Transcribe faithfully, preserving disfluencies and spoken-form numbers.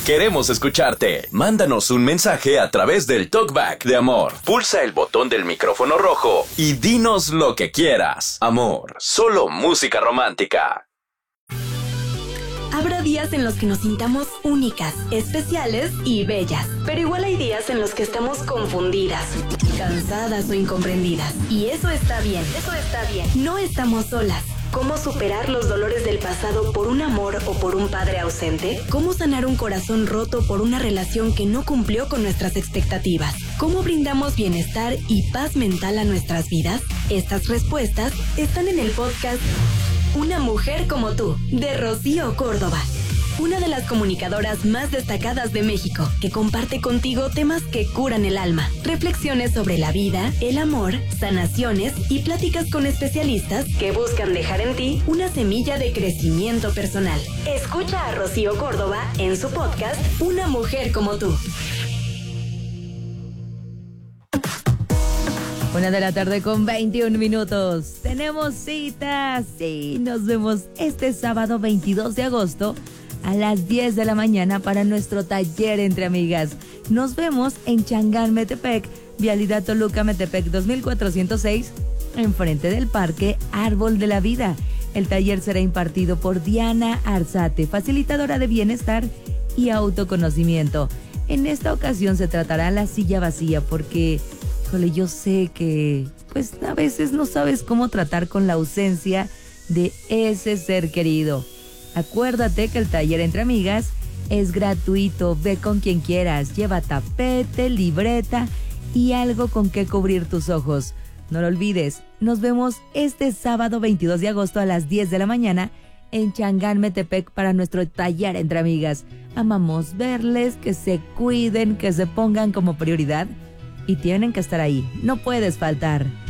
Queremos escucharte. Mándanos un mensaje a través del Talkback de Amor. Pulsa el botón del micrófono rojo y dinos lo que quieras. Amor, solo música romántica. Habrá días en los que nos sintamos únicas, especiales y bellas. Pero igual hay días en los que estamos confundidas, cansadas o incomprendidas. Y eso está bien, eso está bien. No estamos solas. ¿Cómo superar los dolores del pasado por un amor o por un padre ausente? ¿Cómo sanar un corazón roto por una relación que no cumplió con nuestras expectativas? ¿Cómo brindamos bienestar y paz mental a nuestras vidas? Estas respuestas están en el podcast Una mujer como tú, de Rocío Córdoba. Una de las comunicadoras más destacadas de México, que comparte contigo temas que curan el alma, reflexiones sobre la vida, el amor, sanaciones y pláticas con especialistas que buscan dejar en ti una semilla de crecimiento personal. Escucha a Rocío Córdoba en su podcast Una mujer como tú. Una de la tarde con veintiún minutos. Tenemos cita. Sí, nos vemos este sábado veintidós de agosto a las diez de la mañana para nuestro taller entre amigas. Nos vemos en Changán, Metepec, Vialidad Toluca, Metepec dos mil cuatrocientos seis, enfrente del Parque Árbol de la Vida. El taller será impartido por Diana Arzate, facilitadora de bienestar y autoconocimiento. En esta ocasión se tratará la silla vacía porque, híjole, yo sé que pues a veces no sabes cómo tratar con la ausencia de ese ser querido. Acuérdate que el taller entre amigas es gratuito. Ve con quien quieras. Lleva tapete, libreta y algo con que cubrir tus ojos. No lo olvides. Nos vemos este sábado veintidós de agosto a las diez de la mañana en Changán, Metepec para nuestro taller entre amigas. Amamos verles, que se cuiden, que se pongan como prioridad y tienen que estar ahí. No puedes faltar.